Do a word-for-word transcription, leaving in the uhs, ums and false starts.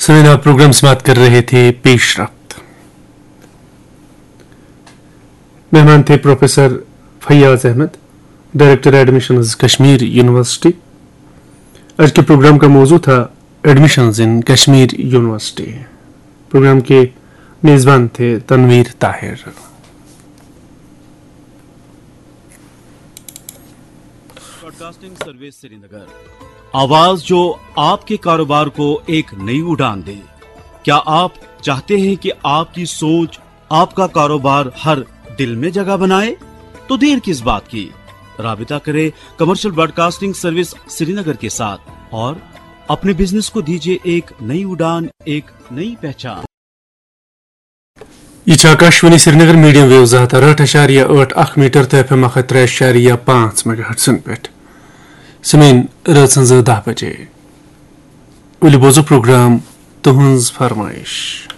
سوینا programme سماعت کر رہے تھے پیش رفت. مہمان تھے professor Fayyaz Ahmad, director admissions Kashmir university. آج کے پروگرام کا موضوع تھا ایڈمیشنز ان کشمیر یونیورسٹی. پروگرام کے میزبان تھے Tanveer Tahir. Broad casting service سری نگر، آواز جو آپ کے کاروبار کو ایک نئی اڑان دے. کیا آپ چاہتے ہیں کہ آپ کی سوچ آپ کا کاروبار ہر دل میں جگہ بنائے؟ تو دیر کس بات کی، رابطہ کریں کمرشل براڈ کاسٹنگ سروس سری نگر کے ساتھ اور اپنے بزنس کو دیجیے ایک نئی اڑان، ایک نئی پہچان. یہ آکاشوانی سری نگر میڈیم ویو زہت ٲٹھ اشاریہ ٲٹھ اکھ میٹر تو ایف ایم اکھ ترے اشاریہ پانچ میگا ہرٹزن پہ. سمین رات سن دہ بجے ولہِ بوزو پروگرام تہنز فرمائش.